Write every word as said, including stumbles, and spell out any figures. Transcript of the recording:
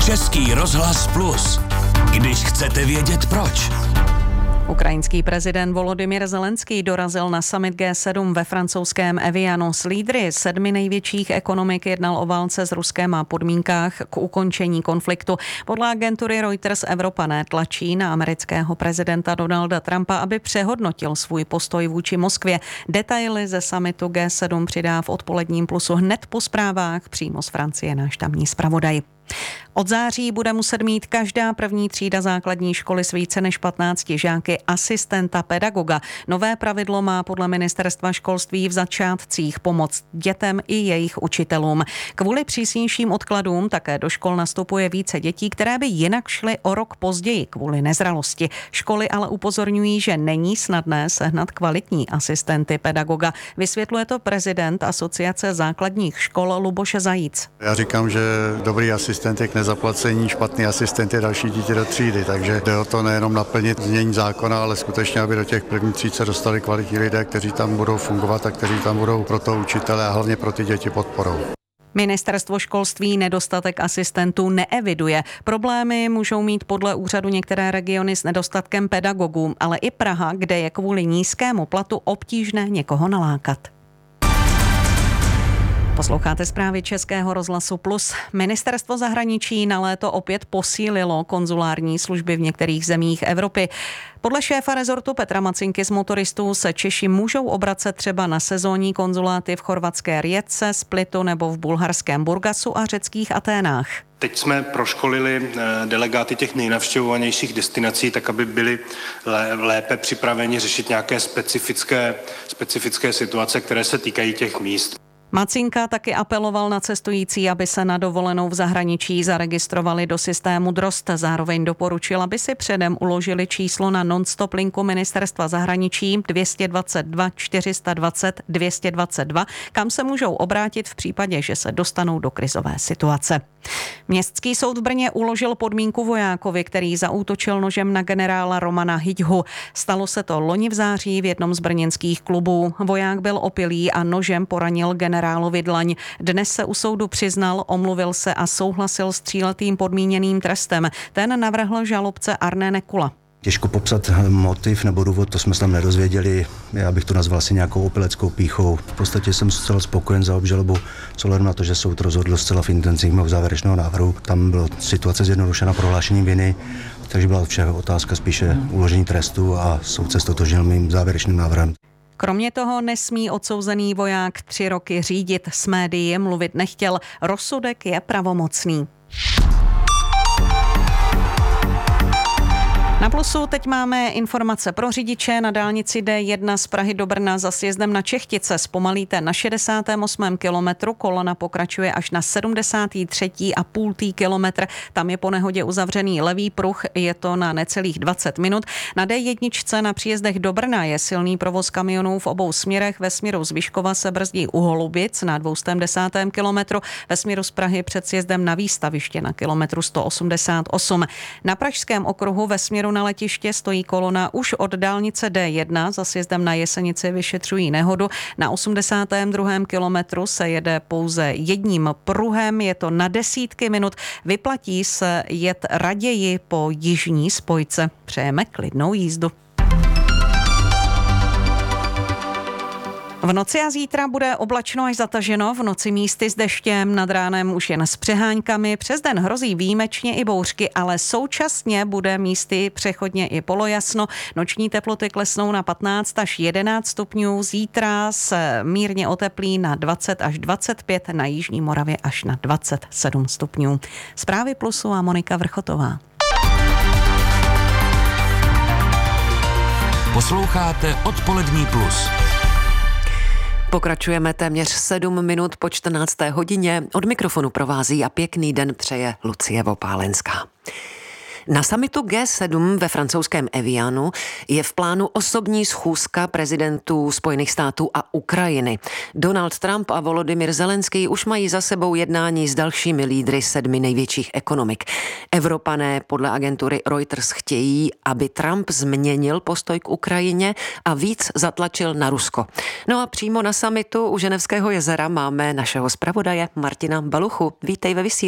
Český rozhlas Plus. Když chcete vědět proč. Ukrajinský prezident Volodymyr Zelenský dorazil na summit G sedm ve francouzském Evianu. S lídry sedmi největších ekonomik jednal o válce s Ruskem a podmínkách k ukončení konfliktu. Podle agentury Reuters Evropané tlačí na amerického prezidenta Donalda Trumpa, aby přehodnotil svůj postoj vůči Moskvě. Detaily ze summitu G sedm přidá v odpoledním Plusu hned po zprávách přímo z Francie náš tamní zpravodaj. Od září bude muset mít každá první třída základní školy s více než patnácti žáky asistenta pedagoga. Nové pravidlo má podle ministerstva školství v začátcích pomoct dětem i jejich učitelům. Kvůli přísnějším odkladům také do škol nastupuje více dětí, které by jinak šly o rok později kvůli nezralosti. Školy ale upozorňují, že není snadné sehnat kvalitní asistenty pedagoga. Vysvětluje to prezident Asociace základních škol Luboš Zajíc. Já říkám, že dobrý asistent je k nezaplacení, špatný asistent je další dítě do třídy, takže jde o to nejenom naplnit znění zákona, ale skutečně, aby do těch prvních tříd se dostali kvalitní lidé, kteří tam budou fungovat a kteří tam budou pro to učitele a hlavně pro ty děti podporou. Ministerstvo školství nedostatek asistentů neeviduje. Problémy můžou mít podle úřadu některé regiony s nedostatkem pedagogů, ale i Praha, kde je kvůli nízkému platu obtížné někoho nalákat. Posloucháte zprávy Českého rozhlasu Plus. Ministerstvo zahraničí na léto opět posílilo konzulární služby v některých zemích Evropy. Podle šéfa rezortu Petra Macinky z motoristů se Češi můžou obracet třeba na sezónní konzuláty v chorvatské Rijece, Splitu nebo v bulharském Burgasu a řeckých Aténách. Teď jsme proškolili delegáty těch nejnavštěvovanějších destinací, tak aby byli lépe připraveni řešit nějaké specifické, specifické situace, které se týkají těch míst. Macinka taky apeloval na cestující, aby se na dovolenou v zahraničí zaregistrovali do systému Drozd. Zároveň doporučil, aby si předem uložili číslo na non-stop linku Ministerstva zahraničí dvě stě dvacet dva čtyři sta dvacet dvě stě dvacet dva, kam se můžou obrátit v případě, že se dostanou do krizové situace. Městský soud v Brně uložil podmínku vojákovi, který zaútočil nožem na generála Romana Hyďhu. Stalo se to loni v září v jednom z brněnských klubů. Voják byl opilý a nožem poranil generálovi dlaň. Dnes se u soudu přiznal, omluvil se a souhlasil s tříletým podmíněným trestem. Ten navrhl žalobce Arné Nekula. Těžko popsat motiv nebo důvod, to jsme se tam nedozvěděli. Já bych to nazval asi nějakou opileckou pýchou. V podstatě jsem zcela spokojen za obžalobu, s ohledem na to, že soud rozhodl zcela v intenzivním závěrečného návrhu. Tam byla situace zjednodušena prohlášením viny, takže byla všeho otázka spíše uložení trestu a soud se ztotožnil mým závěrečným návrhem. Kromě toho nesmí odsouzený voják tři roky řídit, s médii mluvit nechtěl. Rozsudek je pravomocný. Na Plusu teď máme informace pro řidiče. Na dálnici D jedna z Prahy do Brna za sjezdem na Čechtice zpomalíte na šedesátém osmém kilometru, kolona pokračuje až na sedmdesátém třetím a půl kilometr. Tam je po nehodě uzavřený levý pruh, je to na necelých dvacet minut. Na D jedna na příjezdech do Brna je silný provoz kamionů v obou směrech. Ve směru z Vyškova se brzdí u Holubic na dvěstě desátém kilometru, ve směru z Prahy před sjezdem na Výstaviště na kilometru sto osmdesát osm. Na Pražském okruhu ve směru na letiště stojí kolona už od dálnice D jedna, za sjezdem na Jesenici vyšetřují nehodu. Na osmdesátém druhém kilometru se jede pouze jedním pruhem, je to na desítky minut. Vyplatí se jet raději po jižní spojce. Přejeme klidnou jízdu. V noci a zítra bude oblačno až zataženo, v noci místy s deštěm, nad ránem už jen s přeháňkami, přes den hrozí výjimečně i bouřky, ale současně bude místy přechodně i polojasno. Noční teploty klesnou na patnáct až jedenáct stupňů, zítra se mírně oteplí na dvacet až dvacet pět, na jižní Moravě až na dvacet sedm stupňů. Zprávy Plusu a Monika Vrchotová. Posloucháte Odpolední Plus. Pokračujeme téměř sedm minut po čtrnácté hodině. Od mikrofonu provází a pěkný den přeje Lucie Vopálenská. Na summitu G sedm ve francouzském Evianu je v plánu osobní schůzka prezidentů Spojených států a Ukrajiny. Donald Trump a Volodymyr Zelenský už mají za sebou jednání s dalšími lídry sedmi největších ekonomik. Evropané podle agentury Reuters chtějí, aby Trump změnil postoj k Ukrajině a víc zatlačil na Rusko. No a přímo na summitu u Ženevského jezera máme našeho zpravodaje Martina Baluchu. Vítej ve vysílání.